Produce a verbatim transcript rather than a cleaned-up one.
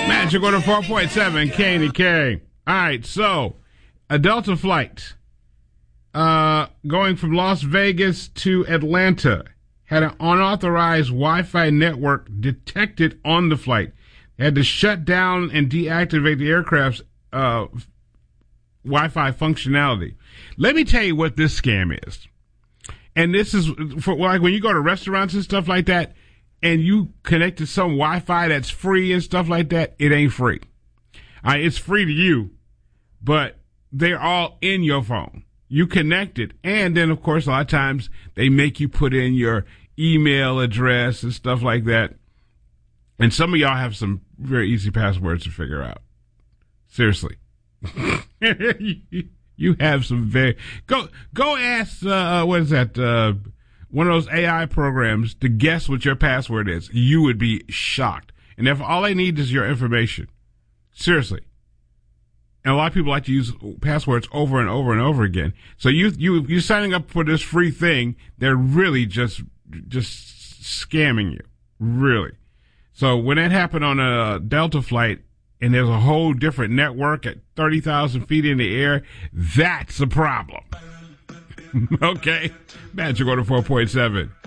Magic order four point seven, K and K. All right, so a Delta flight uh, going from Las Vegas to Atlanta had an unauthorized Wi-Fi network detected on the flight. They had to shut down and deactivate the aircraft's uh, Wi-Fi functionality. Let me tell you what this scam is. And this is for like when you go to restaurants and stuff like that, and you connect to some Wi-Fi that's free and stuff like that, it ain't free. All right, it's free to you, but they're all in your phone. You connect it, and then, of course, a lot of times they make you put in your email address and stuff like that. And some of y'all have some very easy passwords to figure out. Seriously. You have some very... Go go ask, uh, what is that, uh, one of those A I programs to guess what your password is. You would be shocked. And if all they need is your information. Seriously. And a lot of people like to use passwords over and over and over again. So you, you, you're signing up for this free thing. They're really just, just scamming you. Really. So when that happened on a Delta flight, and there's a whole different network at thirty thousand feet in the air, that's a problem. Okay? Magic order four point seven.